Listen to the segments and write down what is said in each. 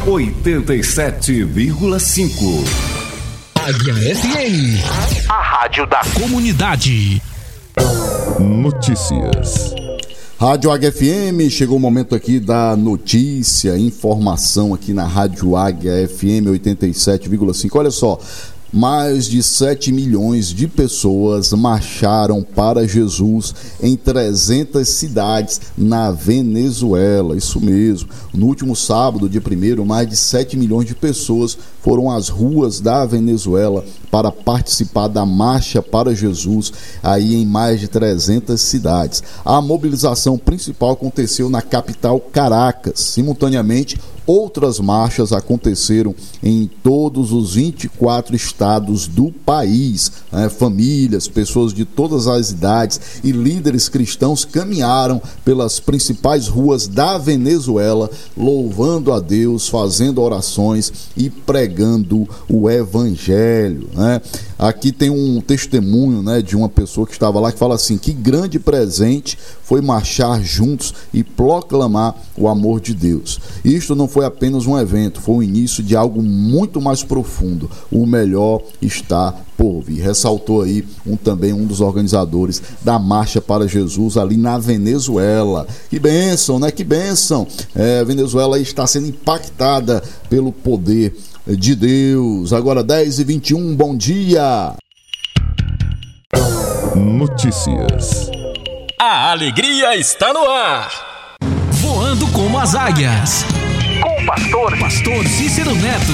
87,5. Águia FM, a rádio da comunidade. Notícias. Rádio Águia FM, chegou o momento aqui da notícia, informação aqui na Rádio Águia FM 87,5. Olha só, mais de 7 milhões de pessoas marcharam para Jesus em 300 cidades na Venezuela. Isso mesmo. No último sábado, dia 1º, mais de 7 milhões de pessoas foram às ruas da Venezuela para participar da Marcha para Jesus, aí em mais de 300 cidades. A mobilização principal aconteceu na capital Caracas. Simultaneamente, outras marchas aconteceram em todos os 24 estados do país. Famílias, pessoas de todas as idades e líderes cristãos caminharam pelas principais ruas da Venezuela, louvando a Deus, fazendo orações e pregando o evangelho. Aqui tem um testemunho, de uma pessoa que estava lá, que fala assim: que grande presente foi marchar juntos e proclamar o amor de Deus. Isto não foi apenas um evento, foi o início de algo muito mais profundo. O melhor está por vir. Ressaltou aí também um dos organizadores da Marcha para Jesus ali na Venezuela. Que bênção, Que bênção! A Venezuela está sendo impactada pelo poder de Deus. Agora 10h21, bom dia! Notícias. A alegria está no ar. Voando como as águias. Com o pastor Cícero Neto.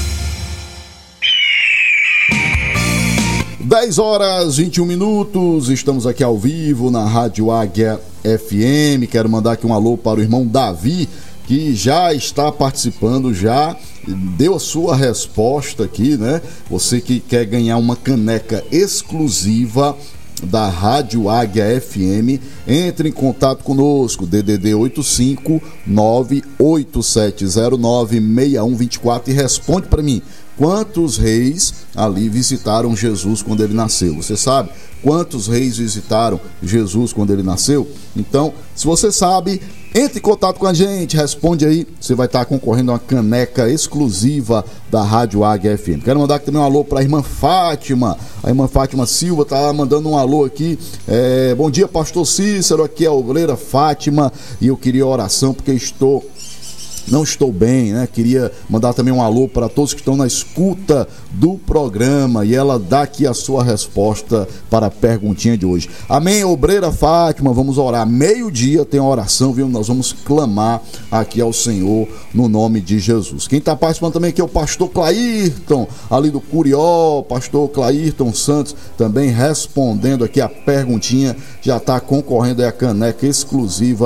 10h21, estamos aqui ao vivo na Rádio Águia FM. Quero mandar aqui um alô para o irmão Davi, que já está participando, já deu a sua resposta aqui, Você que quer ganhar uma caneca exclusiva da Rádio Águia FM, entre em contato conosco, DDD 85987096124, e responde para mim: quantos reis ali visitaram Jesus quando ele nasceu? Você sabe quantos reis visitaram Jesus quando ele nasceu? Então, se você sabe, entre em contato com a gente, responde aí, você vai estar concorrendo a uma caneca exclusiva da Rádio Águia FM. Quero mandar aqui também um alô para a irmã Fátima. A irmã Fátima Silva está mandando um alô aqui. Bom dia, pastor Cícero, aqui é a obreira Fátima, e eu queria oração porque não estou bem, Queria mandar também um alô para todos que estão na escuta do programa, e ela dá aqui a sua resposta para a perguntinha de hoje. Amém, obreira Fátima, vamos orar. Meio-dia tem uma oração, viu? Nós vamos clamar aqui ao Senhor no nome de Jesus. Quem está participando também aqui é o pastor Clairton, ali do Curió, pastor Clairton Santos, também respondendo aqui a perguntinha, já está concorrendo a caneca exclusiva